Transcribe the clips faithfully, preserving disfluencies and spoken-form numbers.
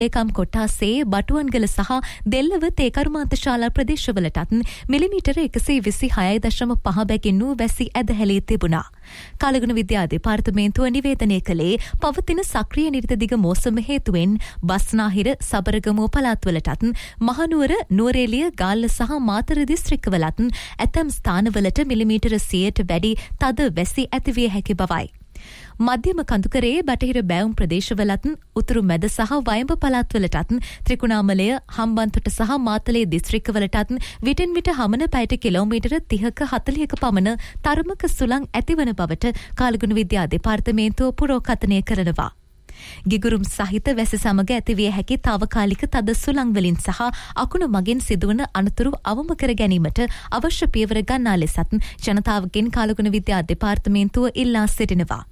ඒකම් කොට්ටාසේ බටුවන්ගල සහ දෙල්ලව තේකරුමාන්ත ශාලා ප්‍රදේශවලටත් මිලිමීටර එකසිය විසිහය දශම පහ බැගින් වූ වැසි ඇදහැලී තිබුණා. කාලගුණ විද්‍යා දෙපාර්තමේන්තුව නිවේදනය කළේ පවතින සක්‍රිය නිරිතදිග මෝසම හේතුවෙන් බස්නාහිර සබරගමුව පළාත්වලටත් මහනුවර නුවරඑළිය ගාල්ල සහ මාතර දිස්ත්‍රික්කවලත් ඇතැම් ස්ථානවලට මිලිමීටර සියයට වැඩි තද වැසි ඇතිවිය හැකි බවයි. මධ්‍යම කඳුකරේ බටහිර බෑවුම් ප්‍රදේශවලත් උතුරු මැද සහ වයඹ පළාත්වලටත් ත්‍රිකුණාමලය හම්බන්තොට සහ මාතලේ දිස්ත්‍රික්කවලටත් විටින් විට හමන පැයට කිලෝමීටර තිහක හතළිහක පමණ තරමක සුළං ඇතිවන බවට කාලගුණ විද්‍යා දෙපාර්තමේන්තුව පුරෝකථනය කරනවා. ගිගුරුම් සහිත වැසි සමග ඇතිවිය හැකි තාවකාලික තද සුළං වලින් සහ අකුණු මගින් සිදුවන අනතුරු අවම කර ගැනීමට අවශ්‍ය පියවර ගන්නා ලෙසත් ජනතාවගෙන් කාලගුණ විද්‍යා දෙපාර්තමේන්තුව ඉල්ලා සිටිනවා.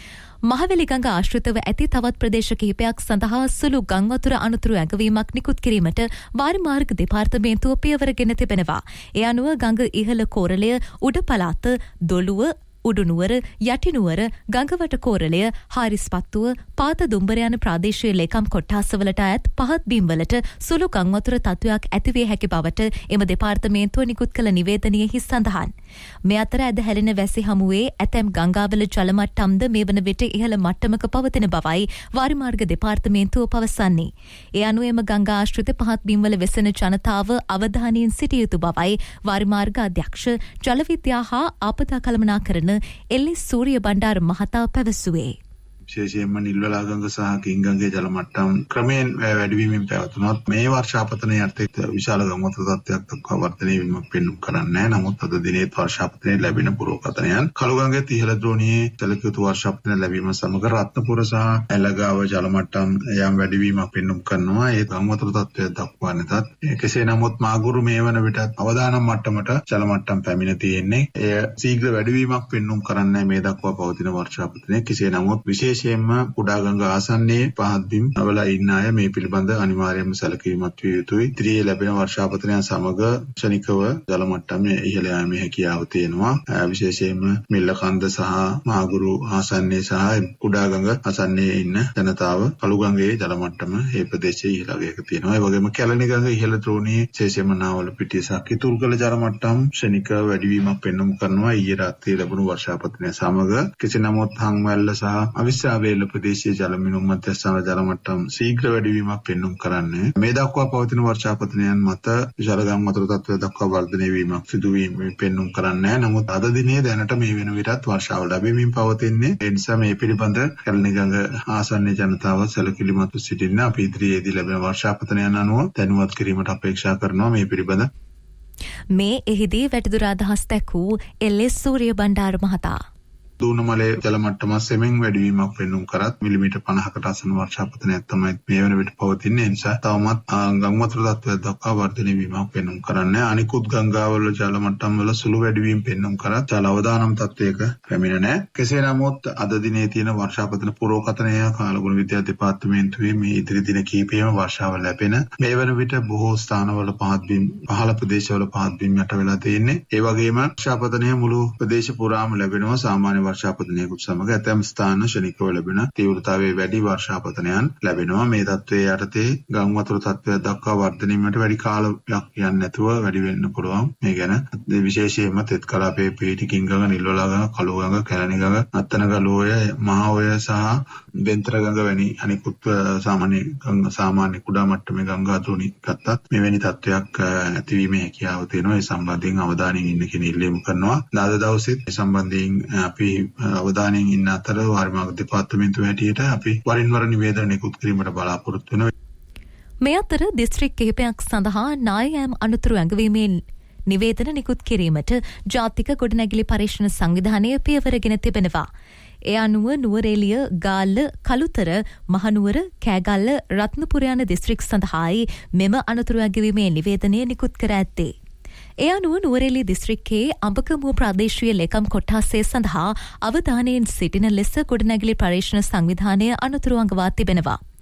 මහවැලි ගඟ ආශ්‍රිතව ඇති තවත් ප්‍රදේශ කිහිපයක් සඳහා සුළු ගංවතුර අනතුරු ඇඟවීමක් නිකුත් කිරීමට වාරිමාර්ග දෙපාර්තමේන්තුව පියවරගෙන තිබෙනවා. ඒ අනුව ගඟ ඉහළ කෝරළය උඩ පළාත දොළුව උඩුනුවර යටිනුවර ගඟවට කෝරළය හාරිස්පත්තුව පාත දුම්බර යන ප්‍රාදේශීය ලේකම් කොට්ටාසවලට අයත් පහත් බිම්වලට සුළු ගංවතුර තත්ත්වයක් ඇතිවිය හැකි බවට එම දෙපාර්තමේන්තුව නිකුත් කළ නිවේදනයෙහි සඳහන්. මේ අතර ඇද හැලෙන වැසි හමුවේ ඇතැම් ගංගාවල ජල මට්ටම්ද මේ වන විට ඉහළ මට්ටමක පවතින බවයි වාරිමාර්ග දෙපාර්තමේන්තුව පවසන්නේ. ඒ අනුව එම ගංගා ආශ්‍රිත පහත් බිම්වල වෙසෙන ජනතාව අවධානයෙන් සිටිය යුතු බවයි වාරිමාර්ග අධ්‍යක්ෂ ජල විද්‍යා හා ආපදා කළමනාකරණ එල්.එස්. සූරිය බණ්ඩාර මහතා පැවසුවේ. විශේෂයෙන්ම නිල්වලා ගඟ සහ කිංගඟේ ජල මට්ටම් ක්‍රමයෙන් වැඩිවීමෙන් පැවතුනොත් මේ වර්ෂාපතනයේ අර්ථයත් විශාල ගංවතුර තත්ත්වයක් දක්වා වර්ධනය වීමක් පෙන්නුම් කරන්නේ නැහැ. නමුත් අද දිනේත් වර්ෂාපතනයේ ලැබෙන පුරෝකථනයන් කළුගඟේ තිහළ ද්‍රෝණියේ සැලකියුතු වර්ෂාපතන ලැබීම සමග රත්නපුර සහ ඇලගාව ජල මට්ටම් යම් වැඩිවීමක් පෙන්නුම් කරනවා. ඒ ගංවතුර තත්ත්වය දක්වා නැතත් කෙසේ නමුත් මාගුරු මේ වන විටත් අවදානම් මට්ටමට ජල මට්ටම් පැමිණ තියෙන්නේ. එය ශීඝ්‍ර වැඩිවීමක් පෙන්නුම් කරන්නේ මේ දක්වා පවතින වර්ෂාපතනය. කෙසේ නමුත් විශේෂ විශේෂයෙන්ම කුඩා ගඟ ආසන්නයේ පහත් බිම් වල ඉන්න අය මේ පිළිබඳ අනිවාර්යයෙන්ම සැලකීමක් විය යුතුයි. ඉදිරියේ ලැබෙන වර්ෂාපතනයන් සමග ක්ෂණිකව ජල මට්ටම ඉහළ යාමේ හැකියාව තියෙනවා. විශේෂයෙන්ම මිල්ලකන්ද සහ මාගුරු ආසන්නයේ සහ කුඩා ගඟ ආසන්නයේ ඉන්න ජනතාව කළු ගඟේ ජල මට්ටම මේ ප්‍රදේශයේ ඉහළගයක තියෙනවා. ඒ වගේම කැලණි ගඟ ඉහළ ද්‍රෝණියේ විශේෂයෙන්ම නාවල පිටිය සහ කිතුල්ගල ජල මට්ටම් ක්ෂණිකව වැඩිවීමක් පෙන්නුම් කරනවා. ඊයේ රාත්‍රියේ ලැබුණු වර්ෂාපතනය සමග කෙසේ නමුත් හංවැල්ල සහ අවිස්ස වේල ප්‍රදේශීය ජල මිනුම් මධ්‍යස්ථාන ජල මට්ටම් ශීඝ්‍ර වැඩිවීමක් පෙන්නුම් කරන්නේ. මේ දක්වා පවතින වර්ෂාපතනයන් මත විශාල ගංවතුර තත්ත්වය දක්වා වර්ධනය වීමක් සිදුවීම පෙන්නුම් කරන්නේ. නමුත් අද දිනේ දැනට මේ වෙන විටත් වර්ෂාව ලැබෙමින් පවතින්නේ. ඒ නිසා මේ පිළිබඳ කැලණි ගඟ ආසන්න ජනතාව සැලකිලිමත්ව සිටින්න අපි ඉදිරියේදී ලැබෙන වර්ෂාපතනයන් අනුව දැනුවත් කිරීමට අපේක්ෂා කරනවා. මේ පිළිබඳ මේ එහිදී වැඩිදුර අදහස් දැක්වූ එල්.එස්. සූරිය බණ්ඩාර මහතා දූනමලේ ජල මට්ටම සෙමෙන් වැඩිවීමක් පෙන්නුම් කරත් මිලිමීටර් පනහකට ආසන්න වර්ෂාපතනයක් තමයි මේ වෙන විට පවතින්නේ. ඒ නිසා තවමත් ගංවතුර තත්ත්වය දක්වා වර්ධනය වීමක් පෙන්නුම් කරන්නේ. අනිකුත් ගංගාවල ජල මට්ටම් වල සුළු වැඩිවීම පෙන්නුම් කරත් ජල අවදානම් තත්ත්වයක පැමිණ නැහැ. කෙසේ නමුත් අද දිනේ තියෙන වර්ෂාපතන පුරෝකථනය කාලගුණ විද්‍යා දෙපාර්තමේන්තුවේ මේ ඉදිරි දින කිහිපෙම වර්ෂාව ලැබෙන මේ වෙන විට බොහෝ ස්ථානවල පහත් බිම් පහළ ප්‍රදේශවල පහත් බිම් යට වෙලා තියෙන්නේ. ඒ වගේම වර්ෂාපතනය මුළු ප්‍රදේශ පුරාම ලැබෙනවා. සාමාන්‍ය වර්ෂාපතනයකුත් සමග ඇතැම් ස්ථාන ශනිකව ලැබෙන තීව්‍රතාවයේ වැඩි වර්ෂාපතනයන් ලැබෙනවා. මේ තත්ත්වයේ යටතේ ගංවතුර තත්ත්වය දක්වා වර්ධනීමට වැඩි කාලයක් යන්නේ නැතුව වැඩි වෙන්න පුළුවන්. මේ ගැන විශේෂයෙන්ම තෙත් කලාපයේ පිහිටි කිංගඟ, නිල්වලා ගඟ, කළුගඟ, කැලණි ගඟ, අත්තනගලෝය, මහෝය සහ බෙන්තර ගඟ වැනි අනිකුත් සාමාන්‍ය ගංගා සාමාන්‍ය කුඩා මට්ටමේ ගංගා දෝණි ගත්තත් මෙවැනි තත්ත්වයක් ඇතිවීමේ හැකියාව තියෙනවා. ඒ සම්බන්ධයෙන් අවධානයෙන් ඉන්න කියන ඉල්ලීම කරනවා. දාද දවසෙත් ඒ සම්බන්ධයෙන් අපි අවධානයෙන් ඉන්න අතර වාරිමාර්ග දෙපාර්තමේන්තුව හැටියට අපි වරින් වර නිවේදන නිකුත් කිරීමට බලාපොරොත්තු වෙනවා. මේ අතර දිස්ත්‍රික් කිහිපයක් සඳහා නායෑම් අනතුරු ඇඟවීමේ නිවේදන නිකුත් කිරීමට ජාතික ගොඩනැගිලි පරීක්ෂණ සංවිධානය පියවරගෙන තිබෙනවා. ඒ අනුව නුවරඑළිය, ගාල්ල, කළුතර, මහනුවර, කෑගල්ල, රත්නපුර යන දිස්ත්‍රික් සඳහායි මෙම අනතුරු ඇඟවීමේ නිවේදනය නිකුත් කර ඇත්තේ. ඒ අනුව නුවරඑළිය දිස්ත්‍රික්කයේ අඹගමුව ප්‍රාදේශීය ලේකම් කොට්ටාසය සඳහා අවධානයෙන් සිටින ලෙස ගොඩනැගිලි පරීක්ෂණ සංවිධානය අනතුරු අඟවා තිබෙනවා.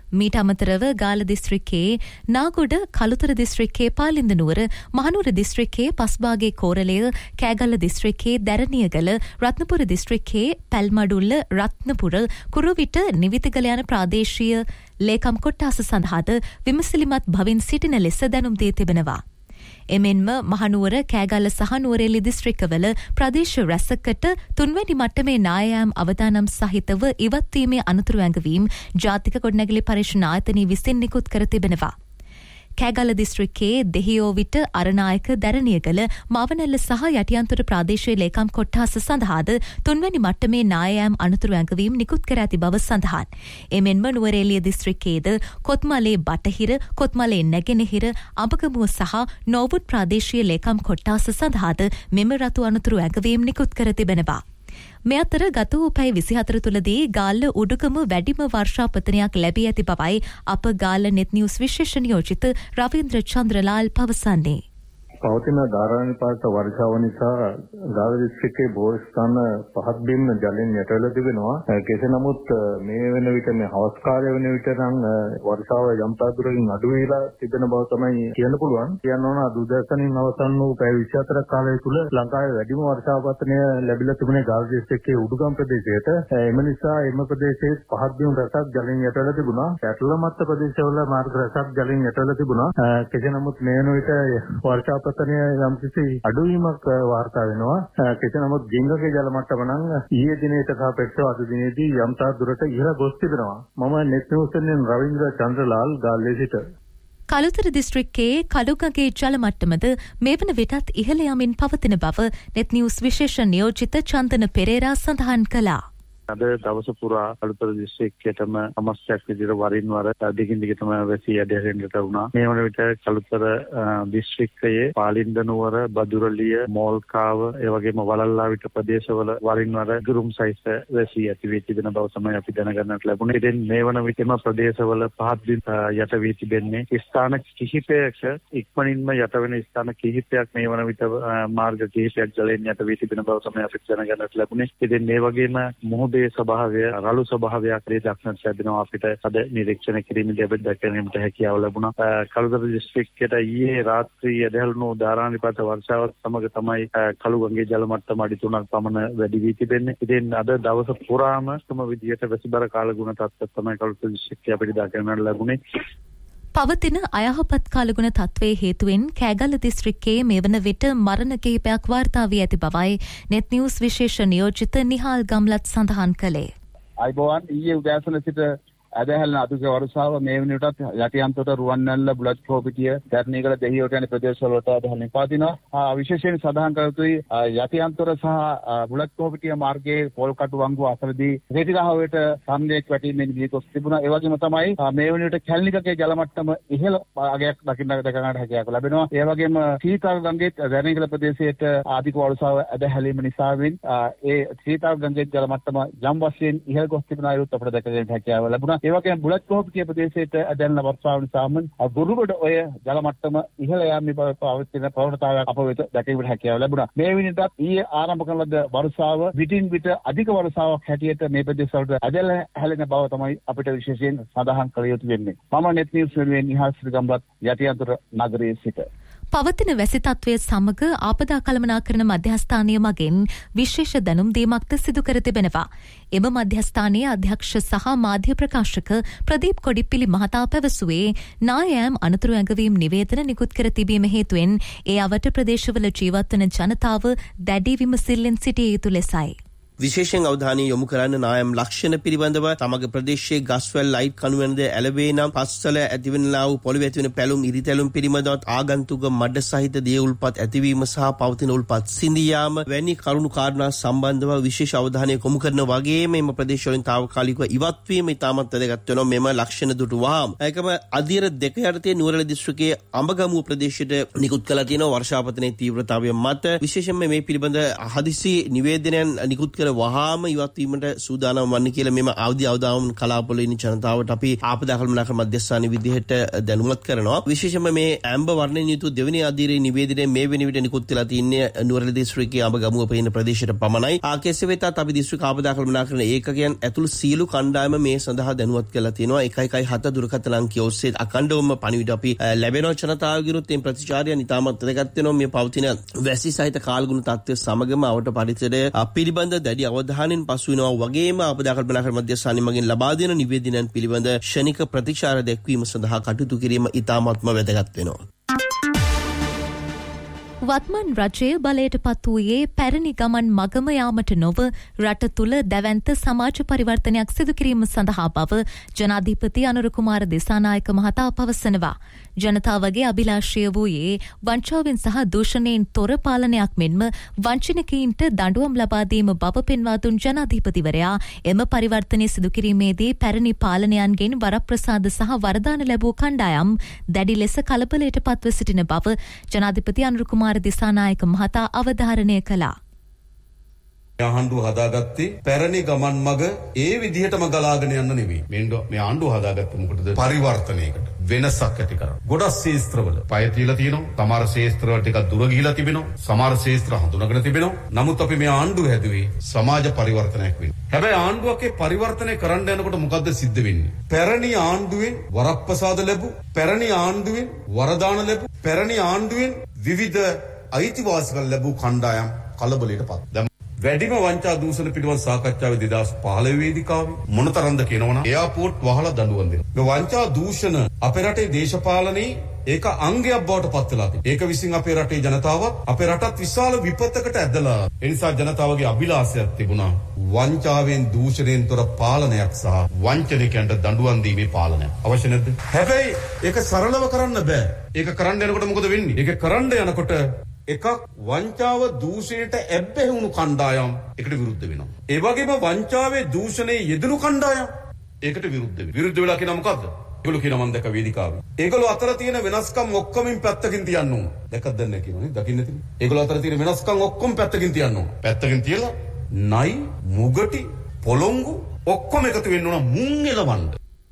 මීට අමතරව ගාල දිස්ත්‍රික්කයේ නාගොඩ කළුතර දිස්ත්‍රික්කයේ පාලින්ද නුවර මහනුවර දිස්ත්‍රික්කයේ පස්බාගේ කෝරළය කෑගල්ල දිස්ත්‍රික්කයේ දැරණියගල රත්නපුර දිස්ත්‍රික්කයේ පැල්මඩුල්ල රත්නපුර කුරුවිට නිවිතිගල යන ප්‍රාදේශීය ලේකම් කොට්ටාස සඳහාද විමසිලිමත් භවින් සිටින ලෙස දැනුම් දී තිබෙනවා. එමෙන්ම මහනුවර කෑගල්ල සහ නුවරඑළිය දිස්ත්‍රික්කවල ප්‍රදේශ රැසකට තුන්වැනි මට්ටමේ නායෑම් අවදානම් සහිතව ඉවත්වීමේ අනතුරු ඇඟවීම් ජාතික ගොඩනැගිලි පරීක්ෂණ ආයතනය විසින් නිකුත් කර තිබෙනවා. කෑගල්ල දිස්ත්‍රික්කයේ දෙහියෝවිට අරනායක දැරණියගල මවනැල්ල සහ යටියන්තොට ප්‍රාදේශීය ලේකම් කොට්ටාස සඳහාද තුන්වැනි මට්ටමේ නායෑම් අනතුරු ඇඟවීම් නිකුත් කර ඇති බව සඳහන්. එමෙන්ම නුවරඑළිය දිස්ත්‍රික්කයේද කොත්මලේ බටහිර කොත්මලේ නැගෙනහිර අඹගමුව සහ නෝවුඩ් ප්‍රාදේශීය ලේකම් කොට්ටාස සඳහාද මෙම රතු අනතුරු ඇඟවීම් නිකුත් කර තිබෙනවා. මේ අතර ගත වූ පැය විසිහතර තුළදී ගාල්ල උඩුගම වැඩිම වර්ෂාපතනයක් ලැබී ඇති බවයි අප ගාල්ල නෙත් නිවුස් විශේෂ නියෝජිත රවීන්ද්‍ර චන්ද්‍රලාල් පවසන්නේ. පවතින ධාරානිපාත වර්ෂාව නිසා ගාල්ල දිස්ත්‍රික්කයේ බොහෝ ස්ථාන පහත් බිම් ජලයෙන් යටවෙලා තිබෙනවා. කෙසේ නමුත් මේ වෙන විට මේ හවස් කාලය වෙන විට නම් වර්ෂාව යම් තාදුරකින් අඩු වෙලා තිබෙන බව තමයි කියන්න පුළුවන්. කියන්න ඕන අද උදෑසනින් අවසන් වූ පැය විසිහතරක කාලය තුල ලංකාවේ වැඩිම වර්ෂාපතනය ලැබිලා තිබුණේ ගාල්ල දිස්ත්‍රික්කයේ උඩුගම් ප්‍රදේශයට. එම නිසා එම ප්‍රදේශයේ පහත් බිම් රැසක් ජලයෙන් යටවෙලා තිබුණා. පැටලමත්ත ප්‍රදේශවල මාර්ග රැසක් ජලයෙන් යටවෙලා තිබුණා. කෙසේ නමුත් මේ වෙන විට වර්ෂාපතනය යම්කිසි අඩුවීමක් වාර්තා වෙනවා. කෙසේ නමුත් ගිංගගේ ජල මට්ටම නම් ඊයේ දිනේට සාපේක්ෂව අද දිනේදී යම් තාක් දුරට ඉහළ ගොස් තිබෙනවා. මම නෙත් නිවුස් එකෙන් රවීන්ද්‍ර චන්ද්‍රලාල් ගාල්ලේ සිට. කළුතර දිස්ත්‍රික්කයේ කළුගඟේ ජල මට්ටමද මේ වන විටත් ඉහළ යමින් පවතින බව නෙත් නිවුස් විශේෂ නියෝජිත චන්දන පෙරේරා සඳහන් කළා. අද දවස පුරා කළුතර දිස්ත්‍රික්කයටම සමස්තයක් විදිහට වරින් වර දිගින් දිගටම වැසි ඇදහිල්ලට වුණා. මේ වන විට කළුතර දිස්ත්‍රික්කයේ පාලින්ද නුවර, බදුරළිය, මෝල්කාව, ඒ වගේම වලල්ලාවිට ප්‍රදේශවල වරින් වර ගුරුම් සහිත වැසි ඇති වී තිබෙන බව තමයි අපි දැනගන්නට ලැබුණේ. ඉතින් මේ වන විටම ප්‍රදේශවල පහත් බිම් යට වී තිබෙන්නේ. ස්ථාන කිහිපයක ඉක්මනින්ම යට වෙන ස්ථාන කිහිපයක් මේ වන විට මාර්ග කිහිපයක් ජලයෙන් යට වී තිබෙන බව තමයි අපි දැනගන්නට ලැබුණේ. ඉතින් මේ වගේම මුහුදේ ස්වභාවය රළු ස්වභාවයක් දැක්නට ලැබෙනවා. අපිට අද නිරීක්ෂණය කිරීමේදී අපිට දැක ගැනීමට හැකියාව ලැබුණා. කළුතර දිස්ත්‍රික්කයට ඊයේ රාත්‍රී ඇදහිල්ුණු ධාරානිපාත වර්ෂාවත් සමග තමයි කළුගඟේ ජල මට්ටම අඩි තුනක් පමණ වැඩි වී තිබෙන්නේ. ඉතින් අද දවස පුරාම තම විදියට වැසිබර කාලගුණ තත්ත්වයක් තමයි කළුතර දිස්ත්‍රික්කයේ අපිට දැක ගන්නට ලැබුණේ. පවතින අයහපත් කාලගුණ තත්ත්වයේ හේතුවෙන් කෑගල්ල දිස්ත්‍රික්කයේ මේ වන විට මරණ කිහිපයක් වාර්තා වී ඇති බවයි නෙත් නිවුස් විශේෂ නියෝජිත නිහාල් ගම්ලත් සඳහන් කළේ. අයිබෝවන් ඊයේ උදෑසන සිට ඇදහැල්න අධික වර්ෂාව මේ වෙනකොටත් යටියන්තොට රුවන්වැල්ල බුලත් කෝපිටිය දැරණියගල දෙහියට යන ප්‍රදේශවලට ඇදහැල්න පවතිනවා. විශේෂයෙන් සඳහන් කර යුතුයි යටියන්තොට සහ බුලත් කෝපිටිය මාර්ගයේ පොල්කටු වංගුව අතරදී රේතිරාහුවට සම්දේක් වැටීමෙන් දීගොස් තිබුණා. ඒ වගේම තමයි මේ වෙනකොට කැලණිකගේ ජල මට්ටම ඉහළ භාගයක් දකින්න දැක ගන්නට හැකියාවක් ලැබෙනවා. ඒ වගේම සීතල් ගඟේ දැරණියගල ප්‍රදේශයට අධික වර්ෂාව ඇදහැලීම නිසාවෙන් ඒ සීතල් ගඟේ ජල මට්ටම යම් වශයෙන් ඉහළ ගොස් තිබුණා. ඒත් අපිට දැක ගන්න හැකියාව ලැබුණා. ඒ වගේම බුලත් කෝපිටිය ප්‍රදේශයට ඇදෙන වර්ෂාව නිසාම ගුරුගොඩ ඔය ජල මට්ටම ඉහළ යාමේ පවතින ප්‍රවණතාවයක් අප වෙත දැකීමට හැකියාව ලැබුණා. මේ වෙනිදාත් ඊයේ ආරම්භ කළ ලද වර්ෂාව විටින් විට අධික වර්ෂාවක් හැටියට මේ ප්‍රදේශවලට ඇදලා හැලෙන බව තමයි අපිට විශේෂයෙන් සඳහන් කළ යුතු වෙන්නේ. මම නෙත් නිවුස් වෙනුවෙන් නිහාල් ශ්‍රීගම්ලත් යටියන්තොට නගරයේ සිට. පවතින වැසි තත්ත්වය සමග ආපදා කළමනාකරන මධ්‍යස්ථානය මගින් විශේෂ දැනුම් දීමක්ද සිදු කර තිබෙනවා. එම මධ්‍යස්ථානයේ අධ්‍යක්ෂ සහ මාධ්‍ය ප්‍රකාශක ප්‍රදීප් කොඩිප්පිලි මහතා පැවසුවේ නායෑම් අනතුරු ඇඟවීම් නිවේදන නිකුත් කර තිබීම හේතුවෙන් ඒ අවට ප්‍රදේශවල ජීවත්වන ජනතාව දැඩි විමසිල්ලෙන් සිටිය යුතු ලෙසයි. විශේෂයෙන් අවධානය යොමු කරන්න නායම් ලක්ෂණ පිළිබඳව තමග ප්‍රදේශයේ ගස්වැල් ලයිට් කණුවැනද ඇලවේ නම් පස්වල ඇතිවෙනලා වූ පොළවේ ඇතිවෙන පැලුම් ඉරිතැලුම් පිළිබඳවත් ආගන්තුක මඩ සහිත දිය උල්පත් ඇතිවීම සහ පවතින උල්පත් සිඳියාම වැනි කරුණු කාරණා සම්බන්ධව විශේෂ අවධානය යොමු කරන වගේම මෙම ප්‍රදේශවලින් తాවකාලිකව ඉවත් වීම ඉතාමත් වැදගත් වෙනවා. මෙම ලක්ෂණ දුටු වහාම ඒකම අධීර දෙක යටතේ නුවරඑළිය දිස්ත්‍රික්කයේ අඹගමුව ප්‍රදේශයට නිකුත් කළා තියෙනවා වර්ෂාපතනයේ තීව්‍රතාවය මත. විශේෂයෙන්ම මේ පිළිබඳ හදිසි නිවේදනයන් නිකුත් පුද්ගල වහාම ඉවත් වීමට සූදානම් වන්නේ කියලා මෙම අවදි අවදානම් කලාපවල ඉන්න ජනතාවට අපි ආපදා කළමනාකරණ මධ්‍යස්ථානයේ විදිහට දැනුවත් කරනවා. විශේෂයෙන්ම මේ ඇම්බර් වර්ණයෙන් යුතු දෙවෙනි අධීරයේ නිවේදනයේ මේ වෙන විට නිකුත් වෙලා තින්නේ නුවරඑළිය දිස්ත්‍රික්කයේ අඹගමුව පෙන්න ප්‍රදේශයට පමණයි. ආ කෙසේ වෙතත් අපි දිස්ත්‍රික් ආපදා කළමනාකරණ ඒකකයන් ඇතුළු සියලු කණ්ඩායම මේ සඳහා දැනුවත් කරලා තියෙනවා. එකයි එකයි හත දුරකථන අංකය ඔස්සේ අඛණ්ඩවම පණිවිඩ අපි ලැබෙනවා. ජනතාවගේරුත් මේ ප්‍රතිචාරයන් ඉතාමත් වැදගත් වෙනවා. මේ පවතින වැසි සහිත කාලගුණ තත්ත්වය සමගම අවට පරිසරය පිළිබඳ දැඩි අවධානයෙන් පසු වෙනවා. වගේම ආපදා කළමනාකරණ මධ්‍යස්ථානය මගින් ලබා දෙන නිවේදනයන් පිළිබඳ ශනික ප්‍රතිචාර දැක්වීම සඳහා කටයුතු කිරීම ඉතාමත්ම වැදගත් වෙනවා. වත්මන් රජය බලයට පත් වූයේ පැරණි ගමන් මගම යාමට නොව රට තුළ දැවැන්ත සමාජ පරිවර්තනයක් සිදු කිරීම සඳහා බව ජනාධිපති අනුර කුමාර දිසානායක මහතා පවසනවා. ජනතාවගේ අභිලාෂය වූයේ වංචාවෙන් සහ දූෂණයෙන් තොර පාලනයක් මෙන්ම වංචනිකයින්ට දඬුවම් ලබා දීම බව පෙන්වා දුන් ජනාධිපතිවරයා එම පරිවර්තනය සිදු කිරීමේදී පැරණි පාලනයන්ගෙන් වරප්‍රසාද සහ වරදාන ලැබූ කණ්ඩායම් දැඩි ලෙස කලබලයට පත්ව සිටින බව ජනාධිපති අනුර කුමාර දිසානායක මහතා අවධාරණය කළා. ආණ්ඩුව හදාගත්තේ පැරණි ගමන් මග ඒ විදිහටම ගලාගෙන යන්න නෙවෙයි. මේ ආණ්ඩුව හදාගත්තේ මොකටද? පරිවර්තනයකට. වෙනසක් ඇති කරන්න. ගොඩක් ශේස්ත්‍රවල පය තියලා තියෙනවා. සමහර ශේස්ත්‍රවල ටිකක් දුර ගිහිලා තිබෙනවා. සමහර ශේස්ත්‍ර හඳුනාගෙන තිබෙනවා. නමුත් අපි මේ ආණ්ඩුව හැදුවේ සමාජ පරිවර්තනයක් වෙන්න. හැබැයි ආණ්ඩුවකේ පරිවර්තනය කරන්න යනකොට මොකද්ද සිද්ධ වෙන්නේ? පැරණි ආණ්ඩුවෙන් වරප්‍රසාද ලැබු, පැරණි ආණ්ඩුවෙන් වරදාන ලැබු, පැරණි ආණ්ඩුවෙන් විවිධ අයිතිවාසිකම් ලැබූ කණ්ඩායම් කලබලයටපත්. වැඩිම වංචා දූෂණ පිළිබඳ සාකච්ඡාවේ දෙදාස් පහළොව වේදිකාවේ මොනතරම්ද කියනවනම් එයාපෝට් වහලා දඬුවම් දෙනවා. මේ වංචා දූෂණ අපේ රටේ දේශපාලනයේ ඒක අංගයක් බවට පත් වෙලා තියෙනවා. ඒක විසින් අපේ රටේ ජනතාවත් අපේ රටත් විශාල විපතකට ඇදලා. ඒ නිසා ජනතාවගේ අභිලාෂයක් තිබුණා වංචාවෙන් දූෂණයෙන් තොර පාලනයක් සහ වංචනිකයන්ට දඬුවම් දීමේ පාලනයක්. අවශ්‍ය නැද්ද? හැබැයි ඒක සරලව කරන්න බෑ. ඒක කරන්න යනකොට මොකද වෙන්නේ? ඒක කරන්න යනකොට එකක් වංචාව දූෂණයට ඇබ්බැහි වුණු කණ්ඩායම් ඒකට විරුද්ධ වෙනවා. ඒ වගේම වංචාවේ දූෂණයේ යෙදුණු කණ්ඩායම් ඒකට විරුද්ධ වෙනවා. විරුද්ධ වෙලා කියන මොකද්ද? ඒගොල්ලෝ කියන මම දැක්ක වේදිකාවේ. ඒගොල්ලෝ අතර තියෙන වෙනස්කම් ඔක්කොම පැත්තකින් තියන්න ඕන. දැක්කද දැන් කියනනේ දකින්න තියෙන. ඒගොල්ලෝ අතර තියෙන වෙනස්කම් ඔක්කොම පැත්තකින් තියන්න ඕන. පැත්තකින් තියලා නයි, මුගටි, පොළොංගු ඔක්කොම එකතු වෙන්න ඕන මුං එලවන්න.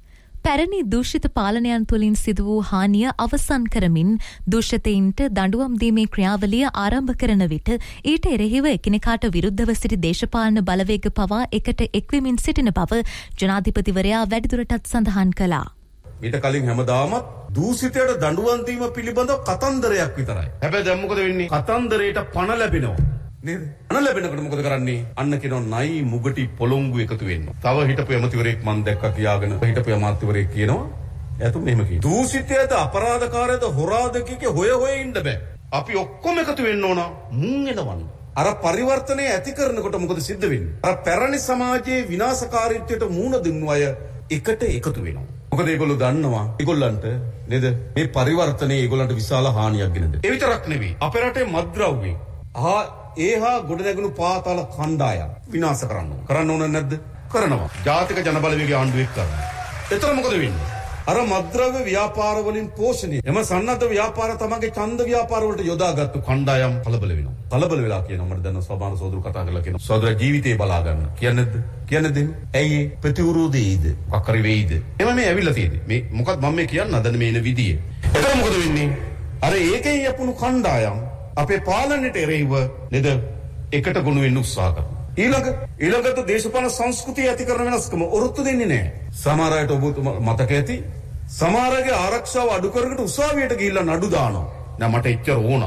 පැරණි දූෂිත පාලනයන් තුළින් සිදු වූ හානිය අවසන් කරමින් දූෂිතයින්ට දඬුවම් දීමේ ක්‍රියාවලිය ආරම්භ කරන විට ඊට එරෙහිව එකිනෙකාට විරුද්ධව සිටි දේශපාලන බලවේග පවා එකට එක්වෙමින් සිටින බව ජනාධිපතිවරයා වැඩිදුරටත් සඳහන් කළා. ඊට කලින් හැමදාමත් දූෂිතයට දඬුවම් දීම පිළිබඳව කතන්දරයක් විතරයි. හැබැයි දැන් මොකද වෙන්නේ? කතන්දරයට පණ ලැබෙනවා. නේද? අන ලැබෙනකොට මොකද කරන්නේ? අන්න කියනවා නයි මුගටි පොළොංගු එකතු වෙන්න. තව හිටපු ඇමතිවරයෙක් මම දැක්කා කියාගෙන හිටපු ඇමතිවරයෙක් කියනවා එතු මෙහෙම කියනවා. දූෂිතයද අපරාධකාරයද හොරාද කිය හොය හොය ඉන්න බෑ. අපි ඔක්කොම එකතු වෙන්න ඕන මුං එලවන්න. අර පරිවර්තනය ඇති කරනකොට මොකද සිද්ධ වෙන්නේ? අර පැරණි සමාජයේ විනාශකාරීත්වයට මූණ දුන්නු අය එකට එකතු වෙනවා. මොකද ඒගොල්ලෝ දන්නවා ඒගොල්ලන්ට නේද මේ පරිවර්තනයේ ඒගොල්ලන්ට විශාල හානියක් ගෙනද. ඒ විතරක් නෙවෙයි. අපේ රටේ මත්ද්‍රව්‍ය ආ ඒහා ගොඩනැගුණු පාතාල කණ්ඩායම් විනාශ කරන්න ඕන. කරන්න ඕන නැද්ද? කරනවා. ජාතික ජනබලවේගයේ ආණ්ඩුවෙක් කරනවා. එතන මොකද වෙන්නේ? අර මත්ද්‍රව්‍ය ව්‍යාපාර වලින් පෝෂණය එම සන්නද්ධ ව්‍යාපාර තමගේ ඡන්ද ව්‍යාපාර වලට යොදාගත්තු කණ්ඩායම් කලබල වෙනවා. කලබල වෙලා කියනවා මට දැන් සබාන සෝදරු කතා කරලා කියනවා. සෝදර ජීවිතේ බලා ගන්න. කියන්නේ නැද්ද? කියන්නේ දෙන්න. ඇයි ඒ ප්‍රතිවිරෝධීද? කක්කරි වෙයිද? එම මේ ඇවිල්ලා තියෙන්නේ. මේ මොකක්ද මම මේ කියන්න හදන මේ එන විදිය. එතන මොකද වෙන්නේ? අර ඒකේ යපුණු කණ්ඩායම් අපේ පාලනයට එරෙහිව නේද එකට ගොනු වෙන්න උත්සාහ කරනවා. ඊළඟ ඊළඟට දේශපාලන සංස්කෘතිය ඇති කරන වෙනස්කම ඔරොත්තු දෙන්නේ නැහැ. සමහර අයට ඔබ මතක ඇති සමහරගේ ආරක්ෂාව අඩු කරකට උසාවියට ගිහිල්ලා නඩු දානවා. නෑ මට එච්චර ඕන.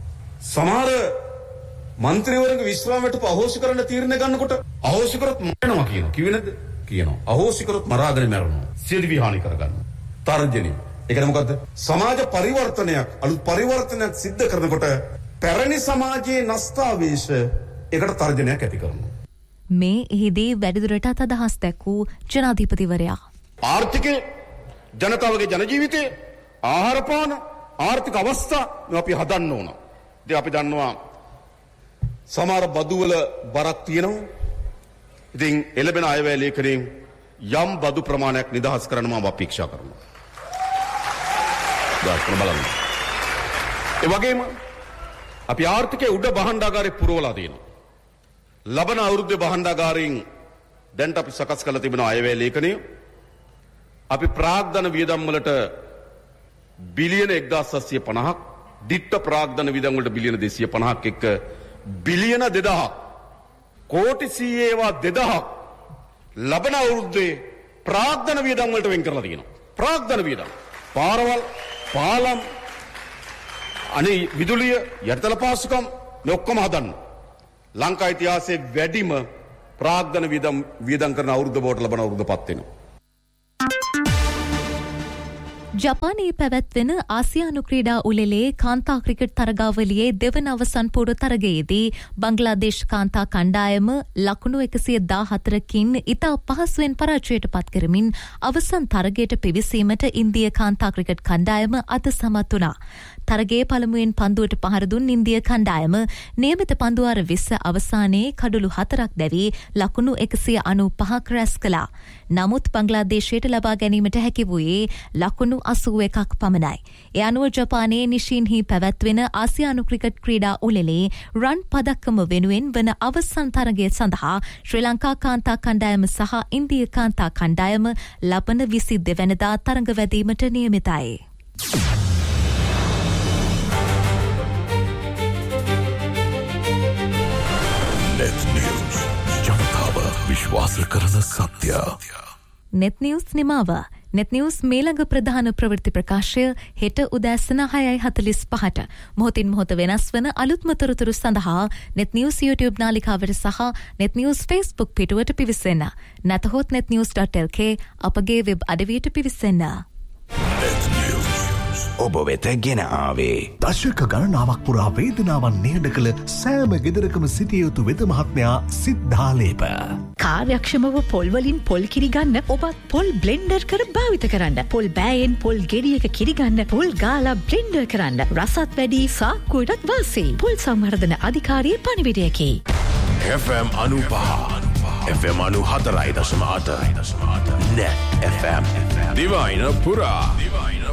සමහර മന്ത്രിවරුන්ගේ විශ්‍රාමයට අහෝසි කරන්න තීරණය ගන්නකොට අහෝසි කරොත් මරනවා කියනවා. කිව්වේ නැද්ද? කියනවා. අහෝසි කරොත් මරාගෙන මරනවා. සියලු විහානි කරගන්නවා. තර්ජනය. ඒක මොකද්ද? සමාජ පරිවර්තනයක් අලුත් පරිවර්තනයක් සිද්ධ කරනකොට පැරණි සමාජයේ නස්තාවේශ ඒකට තර්ජනයක් ඇති කරනවා. මේ එහිදී වැඩිදුරටත් අදහස් දැක්වූ ජනාධිපතිවරයා ආර්ථිකය ජනතාවගේ ජන ජීවිතේ ආහාර පාන ආර්ථික අවස්ථා අපි හදන්න ඕන. ඉතින් අපි දන්නවා සමහර බදු වල බරක් තියෙනවා. ඉතින් එළබෙන අයවැය ලේඛනයෙන් යම් බදු ප්‍රමාණයක් නිදහස් කරන්න මම අපේක්ෂා කරනවා. බලන්න. ඒ වගේම අපි ආර්ථිකයේ උඩ භාණ්ඩාගාරේ පුරවලා දෙනවා. ලබන අවුරුද්දේ භාණ්ඩාගාරයෙන් දැන්ට අපි සකස් කරලා තිබෙන අයවැය ලේඛනය අපි ප්‍රාග්ධන වියදම් වලට බිලියන එක්දාස් සත්සිය පනහක් දිට්ඨ ප්‍රාග්ධන වියදම් වලට බිලියන දෙසිය පනහක් එක්ක බිලියන දෙදහක් කෝටි සීයේවා දෙදහක් ලබන අවුරුද්දේ ප්‍රාග්ධන වියදම් වලට වෙන් කරලා තියෙනවා. ප්‍රාග්ධන වියදම් පාරවල් පාලම් අනේ විදුලිය යටිතල පාසුකම් මේ ඔක්කොම හදන්න ලංකා ඉතිහාසයේ වැඩිම ප්‍රාග්ධන වියදම් වියදම් කරන අවුරුද්ද බවට ලබන අවුරුද්දපත් වෙනවා. ජපානයේ පැවැත්වෙන ආසියානු ක්‍රීඩා උළෙලේ කාන්තා ක්‍රිකට් තරගාවලියේ දෙවන අවසන් පොඩු තරගයේදී බංග්ලාදේශ කාන්තා කණ්ඩායම ලකුණු එකසිය දාහතරකින් ඉතා පහසුවෙන් පරාජයට පත් කරමින් අවසන් තරගයට පිවිසීමට ඉන්දිය කාන්තා ක්‍රිකට් කණ්ඩායම අද සමත් වුණා. තරගයේ පළමුවෙන් පන්දුවට පහර දුන් ඉන්දිය කණ්ඩායම නියමිත පන්දුවාර විස්ස අවසානයේ කඩුළු හතරක් දැවී ලකුණු එකසිය අනූපහක් රැස් කළා. නමුත් බංග්ලාදේශයට ලබා ගැනීමට හැකි වූයේ ලකුණු අසූ එකක් පමණයි. ඒ අනුව ජපානයේ නිෂින්හි පැවැත්වෙන ආසියානු ක්‍රිකට් ක්‍රීඩා උළෙලේ රන් පදක්කම වෙනුවෙන් වන අවසන් තරගය සඳහා ශ්‍රී ලංකා කාන්තා කණ්ඩායම සහ ඉන්දිය කාන්තා කණ්ඩායම ලබන විසි දෙවැනිදා තරඟ වැදීමට නියමිතයි. net news ජනතාව විශ්වාස කරන සත්‍ය. net news නිමාව. net news මේළඟ ප්‍රධාන ප්‍රවෘත්ති ප්‍රකාශය හෙට උදෑසන හයයි හතලිස් පහට මොහොතින් මොහොත වෙනස් වන අලුත්ම තොරතුරු සඳහා net news YouTube නාලිකාවට සහ net news Facebook පිටුවට පිවිසෙන්න. නැතහොත් net news dot l k අපගේ වෙබ් අඩවියට පිවිසෙන්න. net news ඔබ වෙත ගෙන ආවේ දශක ගණනාවක් පුරා වේදනාවන් නිහඬ කළ සෑම ගෙදරකම සිටිය යුතු වෙද මහත්මයා සිද්ධාලේප. කාර්යක්ෂමව පොල් වලින් පොල් කිරි ගන්න ඔබත් පොල් බ්ලෙන්ඩර් කර භාවිත කරන්න. පොල් බෑයෙන් පොල් ගෙඩියක කිරි ගන්න පොල් ගාලා බ්ලෙන්ඩර් කරන්න. රසත් වැඩි සාක්කුවටත් වාසි. පොල් සංවර්ධන අධිකාරියේ පණිවිඩයකි. F M අනූපහ F M අනූ හතරයි දශම අට Net F M දිවයින පුරා